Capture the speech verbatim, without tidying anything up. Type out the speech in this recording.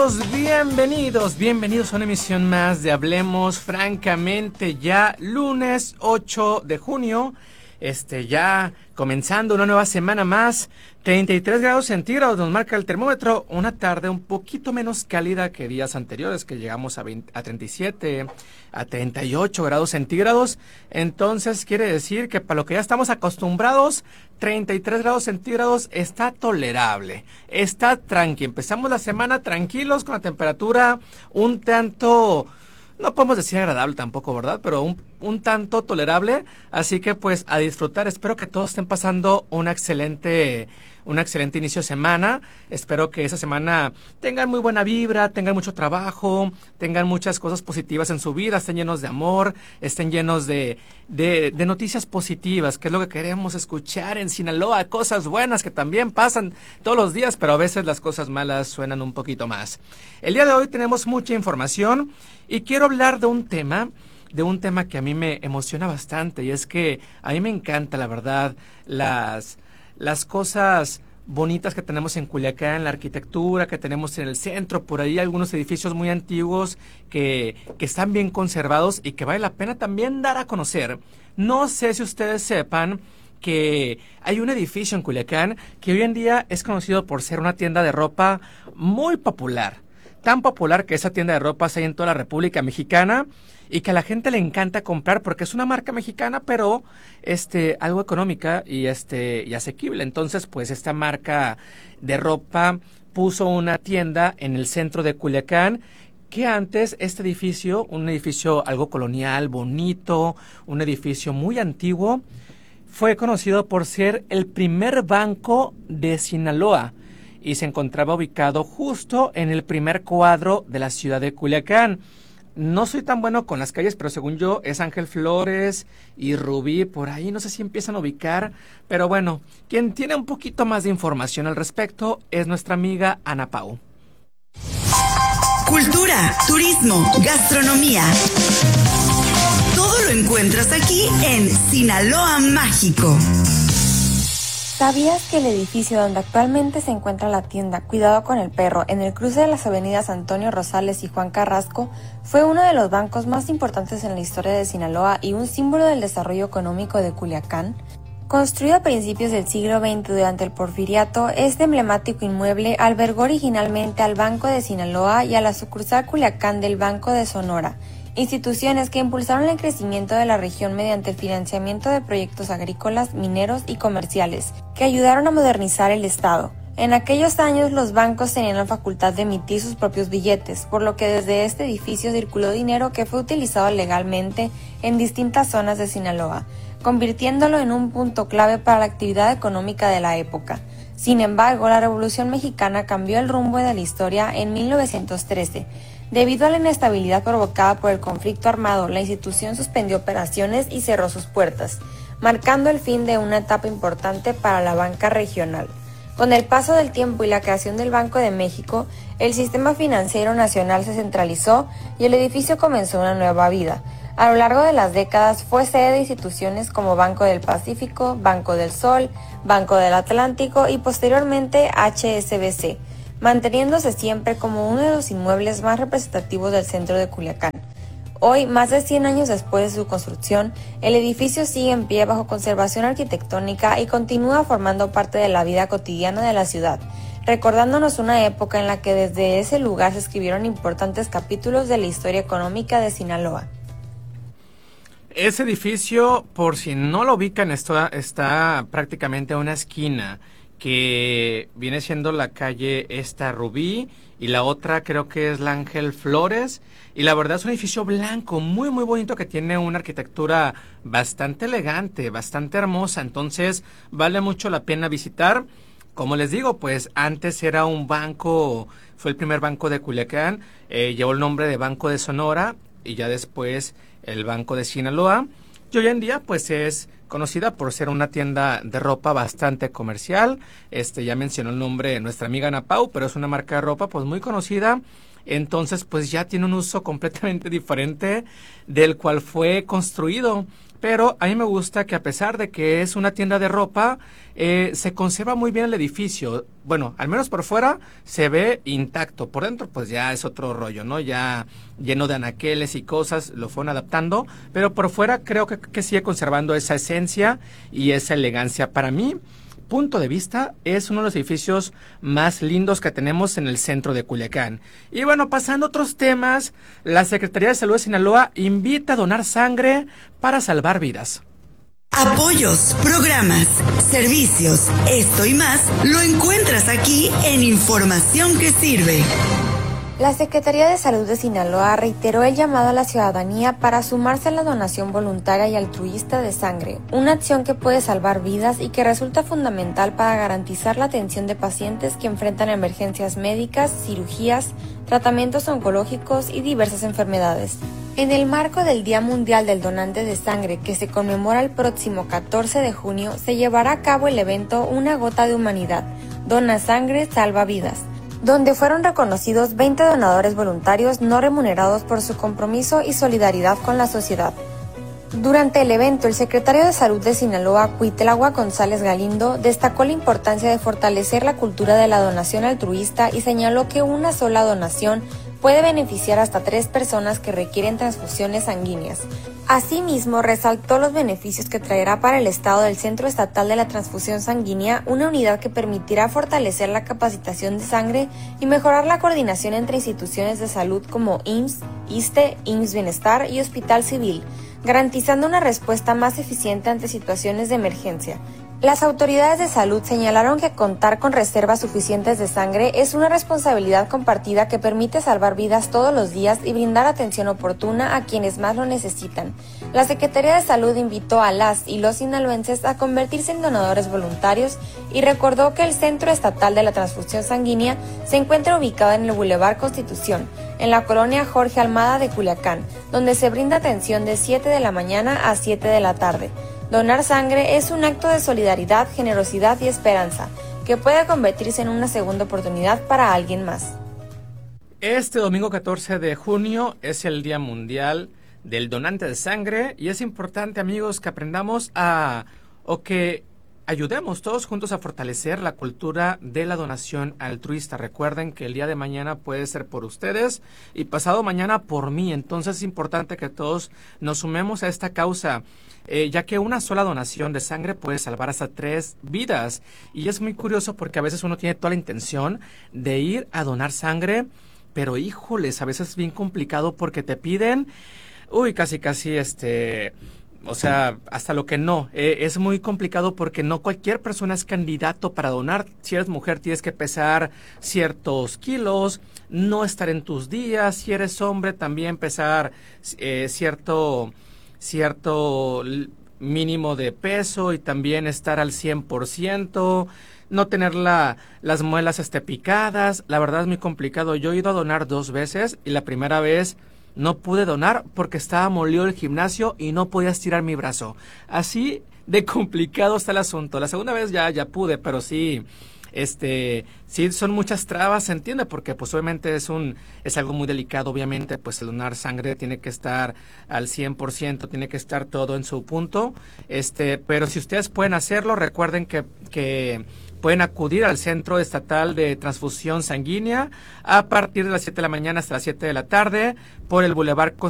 Bienvenidos, bienvenidos, bienvenidos a una emisión más de Hablemos Francamente, ya lunes ocho de junio, este ya comenzando una nueva semana más, treinta y tres grados centígrados nos marca el termómetro, una tarde un poquito menos cálida que días anteriores, que llegamos a, veinte, a treinta y siete, a treinta y ocho grados centígrados, entonces quiere decir que para lo que ya estamos acostumbrados, treinta y tres grados centígrados está tolerable, está tranqui, empezamos la semana tranquilos con la temperatura un tanto... No podemos decir agradable tampoco, ¿verdad? Pero un, un tanto tolerable, así que pues a disfrutar. Espero que todos estén pasando una excelente, un excelente inicio de semana. Espero que esa semana tengan muy buena vibra, tengan mucho trabajo, tengan muchas cosas positivas en su vida, estén llenos de amor, estén llenos de, de, de noticias positivas, que es lo que queremos escuchar en Sinaloa, cosas buenas que también pasan todos los días, pero a veces las cosas malas suenan un poquito más. El día de hoy tenemos mucha información y quiero hablar de un tema, de un tema que a mí me emociona bastante, y es que a mí me encanta, la verdad, las, las cosas bonitas que tenemos en Culiacán, la arquitectura que tenemos en el centro, por ahí algunos edificios muy antiguos que, que están bien conservados y que vale la pena también dar a conocer. No sé si ustedes sepan que hay un edificio en Culiacán que hoy en día es conocido por ser una tienda de ropa muy popular. Tan popular que esa tienda de ropa está en toda la República Mexicana y que a la gente le encanta comprar porque es una marca mexicana, pero este algo económica y este y asequible. Entonces, pues esta marca de ropa puso una tienda en el centro de Culiacán, que antes este edificio, un edificio algo colonial, bonito, un edificio muy antiguo, fue conocido por ser el primer banco de Sinaloa y se encontraba ubicado justo en el primer cuadro de la ciudad de Culiacán. No soy tan bueno con las calles, pero según yo es Ángel Flores y Rubí, por ahí no sé si empiezan a ubicar, pero bueno, quien tiene un poquito más de información al respecto es nuestra amiga Ana Pau. Cultura, turismo, gastronomía. Todo lo encuentras aquí en Sinaloa Mágico. ¿Sabías que el edificio donde actualmente se encuentra la tienda Cuidado con el Perro, en el cruce de las avenidas Antonio Rosales y Juan Carrasco, fue uno de los bancos más importantes en la historia de Sinaloa y un símbolo del desarrollo económico de Culiacán? Construido a principios del siglo veinte durante el Porfiriato, este emblemático inmueble albergó originalmente al Banco de Sinaloa y a la sucursal Culiacán del Banco de Sonora, instituciones que impulsaron el crecimiento de la región mediante el financiamiento de proyectos agrícolas, mineros y comerciales, que ayudaron a modernizar el estado. En aquellos años los bancos tenían la facultad de emitir sus propios billetes, por lo que desde este edificio circuló dinero que fue utilizado legalmente en distintas zonas de Sinaloa, convirtiéndolo en un punto clave para la actividad económica de la época. Sin embargo, la Revolución Mexicana cambió el rumbo de la historia en mil novecientos trece. Debido a la inestabilidad provocada por el conflicto armado, la institución suspendió operaciones y cerró sus puertas, marcando el fin de una etapa importante para la banca regional. Con el paso del tiempo y la creación del Banco de México, el sistema financiero nacional se centralizó y el edificio comenzó una nueva vida. A lo largo de las décadas fue sede de instituciones como Banco del Pacífico, Banco del Sol, Banco del Atlántico y posteriormente H S B C, manteniéndose siempre como uno de los inmuebles más representativos del centro de Culiacán. Hoy, más de cien años después de su construcción, el edificio sigue en pie bajo conservación arquitectónica y continúa formando parte de la vida cotidiana de la ciudad, recordándonos una época en la que desde ese lugar se escribieron importantes capítulos de la historia económica de Sinaloa. Ese edificio, por si no lo ubican, está, está prácticamente a una esquina, que viene siendo la calle esta Rubí, y la otra creo que es la Ángel Flores, y la verdad es un edificio blanco, muy muy bonito, que tiene una arquitectura bastante elegante, bastante hermosa, entonces vale mucho la pena visitar. Como les digo, pues antes era un banco, fue el primer banco de Culiacán, eh, llevó el nombre de Banco de Sonora, y ya después el Banco de Sinaloa, y hoy en día pues es conocida por ser una tienda de ropa bastante comercial. Este ya mencionó el nombre de nuestra amiga Ana Pau, pero es una marca de ropa pues muy conocida. Entonces pues ya tiene un uso completamente diferente del cual fue construido pero a mí me gusta que a pesar de que es una tienda de ropa, eh, se conserva muy bien el edificio. Bueno, al menos por fuera se ve intacto, por dentro pues ya es otro rollo, ¿no? Ya lleno de anaqueles y cosas, lo fueron adaptando, pero por fuera creo que, que sigue conservando esa esencia y esa elegancia. Para mí, punto de vista, es uno de los edificios más lindos que tenemos en el centro de Culiacán. Y bueno, pasando a otros temas, la Secretaría de Salud de Sinaloa invita a donar sangre para salvar vidas. Apoyos, programas, servicios, esto y más lo encuentras aquí en Información que Sirve. La Secretaría de Salud de Sinaloa reiteró el llamado a la ciudadanía para sumarse a la donación voluntaria y altruista de sangre, una acción que puede salvar vidas y que resulta fundamental para garantizar la atención de pacientes que enfrentan emergencias médicas, cirugías, tratamientos oncológicos y diversas enfermedades. En el marco del Día Mundial del Donante de Sangre, que se conmemora el próximo catorce de junio, se llevará a cabo el evento Una Gota de Humanidad, Dona Sangre, Salva Vidas, donde fueron reconocidos veinte donadores voluntarios no remunerados por su compromiso y solidaridad con la sociedad. Durante el evento, el secretario de Salud de Sinaloa, Cuitlahua González Galindo, destacó la importancia de fortalecer la cultura de la donación altruista y señaló que una sola donación puede beneficiar hasta tres personas que requieren transfusiones sanguíneas. Asimismo, resaltó los beneficios que traerá para el Estado del Centro Estatal de la Transfusión Sanguínea, una unidad que permitirá fortalecer la capacitación de sangre y mejorar la coordinación entre instituciones de salud como I M S S, ISSSTE, I M S S Bienestar y Hospital Civil, garantizando una respuesta más eficiente ante situaciones de emergencia. Las autoridades de salud señalaron que contar con reservas suficientes de sangre es una responsabilidad compartida que permite salvar vidas todos los días y brindar atención oportuna a quienes más lo necesitan. La Secretaría de Salud invitó a las y los sinaloenses a convertirse en donadores voluntarios y recordó que el Centro Estatal de la Transfusión Sanguínea se encuentra ubicado en el Boulevard Constitución, en la colonia Jorge Almada de Culiacán, donde se brinda atención de siete de la mañana a siete de la tarde. Donar sangre es un acto de solidaridad, generosidad y esperanza, que puede convertirse en una segunda oportunidad para alguien más. Este domingo catorce de junio es el Día Mundial del Donante de Sangre y es importante, amigos, que aprendamos a, o que ayudemos todos juntos a fortalecer la cultura de la donación altruista. Recuerden que el día de mañana puede ser por ustedes y pasado mañana por mí. Entonces es importante que todos nos sumemos a esta causa, eh, ya que una sola donación de sangre puede salvar hasta tres vidas. Y es muy curioso porque a veces uno tiene toda la intención de ir a donar sangre, pero híjoles, a veces es bien complicado porque te piden, uy, casi casi este... O sea, hasta lo que no, eh, es muy complicado porque no cualquier persona es candidato para donar. Si eres mujer tienes que pesar ciertos kilos, no estar en tus días. Si eres hombre también pesar eh, cierto, cierto mínimo de peso y también estar al cien por ciento. No tener la, las muelas este, picadas. La verdad es muy complicado. Yo he ido a donar dos veces y la primera vez no pude donar porque estaba molido el gimnasio y no podía estirar mi brazo. Así de complicado está el asunto. La segunda vez ya, ya pude, pero sí, este, sí son muchas trabas, se entiende, porque pues obviamente es un, es algo muy delicado, obviamente, pues el donar sangre tiene que estar al cien por ciento, tiene que estar todo en su punto, este, pero si ustedes pueden hacerlo, recuerden que, que pueden acudir al Centro Estatal de Transfusión Sanguínea a partir de las siete de la mañana hasta las siete de la tarde por el Boulevard